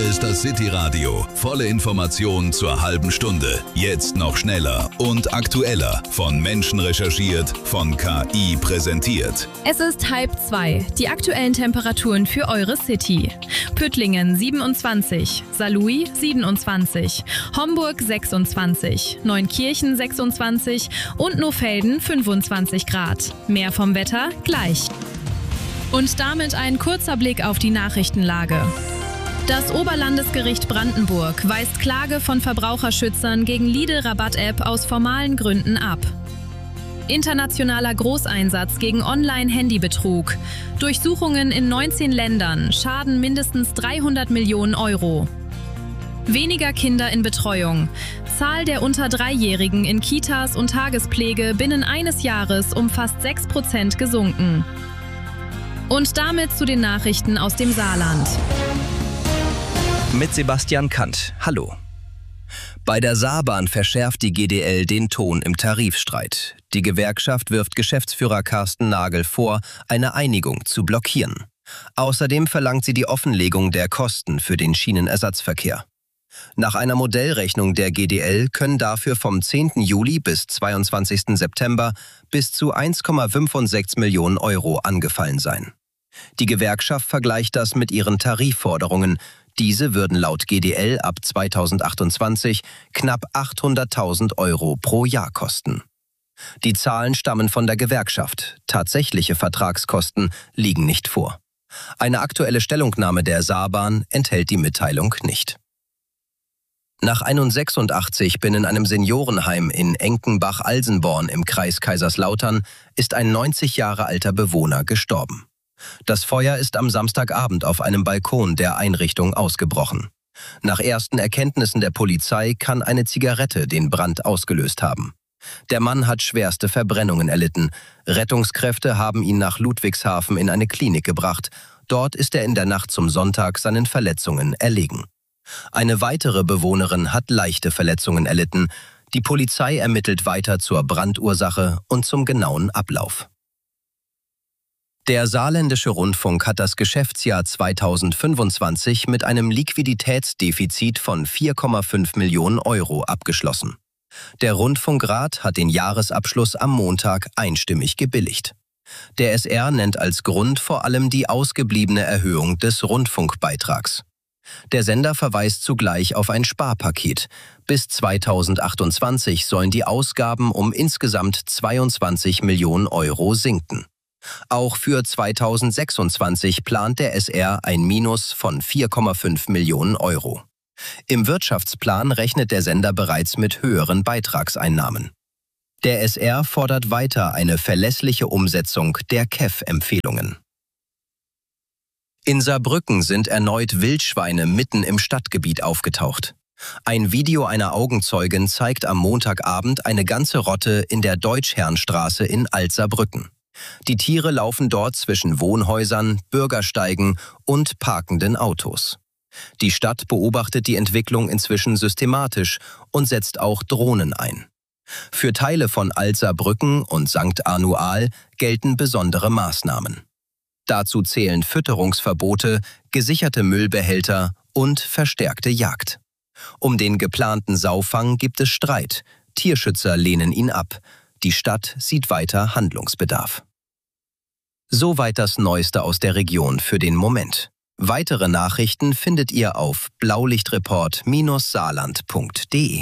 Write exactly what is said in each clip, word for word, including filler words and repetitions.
ist das City Radio. Volle Informationen zur halben Stunde. Jetzt noch schneller und aktueller. Von Menschen recherchiert, von K I präsentiert. Es ist halb zwei. Die aktuellen Temperaturen für eure City. Püttlingen siebenundzwanzig, Saarlouis siebenundzwanzig, Homburg sechsundzwanzig, Neunkirchen sechsundzwanzig und Nohfelden fünfundzwanzig Grad. Mehr vom Wetter gleich. Und damit ein kurzer Blick auf die Nachrichtenlage. Das Oberlandesgericht Brandenburg weist Klage von Verbraucherschützern gegen Lidl-Rabatt-App aus formalen Gründen ab. Internationaler Großeinsatz gegen Online-Handybetrug. Durchsuchungen in neunzehn Ländern schaden mindestens dreihundert Millionen Euro. Weniger Kinder in Betreuung. Zahl der unter Dreijährigen in Kitas und Tagespflege binnen eines Jahres um fast sechs Prozent gesunken. Und damit zu den Nachrichten aus dem Saarland. Mit Sebastian Kant. Hallo. Bei der Saarbahn verschärft die G D L den Ton im Tarifstreit. Die Gewerkschaft wirft Geschäftsführer Carsten Nagel vor, eine Einigung zu blockieren. Außerdem verlangt sie die Offenlegung der Kosten für den Schienenersatzverkehr. Nach einer Modellrechnung der G D L können dafür vom zehnten Juli bis zweiundzwanzigsten September bis zu eins Komma sechsundfünfzig Millionen Euro angefallen sein. Die Gewerkschaft vergleicht das mit ihren Tarifforderungen. Diese würden laut G D L ab zweitausendachtundzwanzig knapp achthunderttausend Euro pro Jahr kosten. Die Zahlen stammen von der Gewerkschaft. Tatsächliche Vertragskosten liegen nicht vor. Eine aktuelle Stellungnahme der Saarbahn enthält die Mitteilung nicht. Nach einundsechsundachtzig bin in einem Seniorenheim in Enkenbach-Alsenborn im Kreis Kaiserslautern ist ein neunzig Jahre alter Bewohner gestorben. Das Feuer ist am Samstagabend auf einem Balkon der Einrichtung ausgebrochen. Nach ersten Erkenntnissen der Polizei kann eine Zigarette den Brand ausgelöst haben. Der Mann hat schwerste Verbrennungen erlitten. Rettungskräfte haben ihn nach Ludwigshafen in eine Klinik gebracht. Dort ist er in der Nacht zum Sonntag seinen Verletzungen erlegen. Eine weitere Bewohnerin hat leichte Verletzungen erlitten. Die Polizei ermittelt weiter zur Brandursache und zum genauen Ablauf. Der Saarländische Rundfunk hat das Geschäftsjahr zweitausendfünfundzwanzig mit einem Liquiditätsdefizit von vier Komma fünf Millionen Euro abgeschlossen. Der Rundfunkrat hat den Jahresabschluss am Montag einstimmig gebilligt. Der S R nennt als Grund vor allem die ausgebliebene Erhöhung des Rundfunkbeitrags. Der Sender verweist zugleich auf ein Sparpaket. Bis zweitausendachtundzwanzig sollen die Ausgaben um insgesamt zweiundzwanzig Millionen Euro sinken. Auch für zweitausendsechsundzwanzig plant der S R ein Minus von vier Komma fünf Millionen Euro. Im Wirtschaftsplan rechnet der Sender bereits mit höheren Beitragseinnahmen. Der S R fordert weiter eine verlässliche Umsetzung der K E F-Empfehlungen. In Saarbrücken sind erneut Wildschweine mitten im Stadtgebiet aufgetaucht. Ein Video einer Augenzeugin zeigt am Montagabend eine ganze Rotte in der Deutschherrnstraße in Alt-Saarbrücken. Die Tiere laufen dort zwischen Wohnhäusern, Bürgersteigen und parkenden Autos. Die Stadt beobachtet die Entwicklung inzwischen systematisch und setzt auch Drohnen ein. Für Teile von Alt-Saarbrücken und Sankt Arnual gelten besondere Maßnahmen. Dazu zählen Fütterungsverbote, gesicherte Müllbehälter und verstärkte Jagd. Um den geplanten Saufang gibt es Streit. Tierschützer lehnen ihn ab. Die Stadt sieht weiter Handlungsbedarf. Soweit das Neueste aus der Region für den Moment. Weitere Nachrichten findet ihr auf blaulichtreport Bindestrich saarland Punkt de.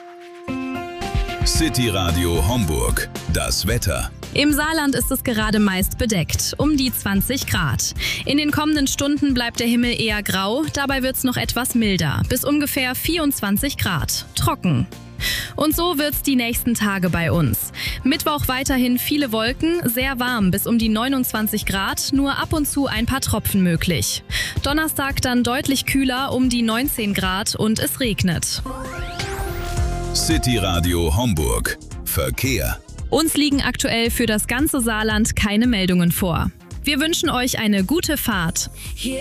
City Radio Homburg. Das Wetter. Im Saarland ist es gerade meist bedeckt, um die zwanzig Grad. In den kommenden Stunden bleibt der Himmel eher grau, dabei wird es noch etwas milder, bis ungefähr vierundzwanzig Grad. Trocken. Und so wird's die nächsten Tage bei uns. Mittwoch weiterhin viele Wolken, sehr warm bis um die neunundzwanzig Grad, nur ab und zu ein paar Tropfen möglich. Donnerstag dann deutlich kühler, um die neunzehn Grad und es regnet. City Radio Homburg. Verkehr. Uns liegen aktuell für das ganze Saarland keine Meldungen vor. Wir wünschen euch eine gute Fahrt.